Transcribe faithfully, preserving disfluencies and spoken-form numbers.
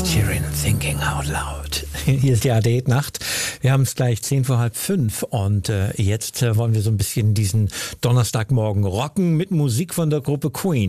Ed Sheeran, Thinking Out Loud. Hier ist die A D Nacht. Wir haben es gleich zehn vor halb fünf und äh, jetzt äh, wollen wir so ein bisschen diesen Donnerstagmorgen rocken mit Musik von der Gruppe Queen.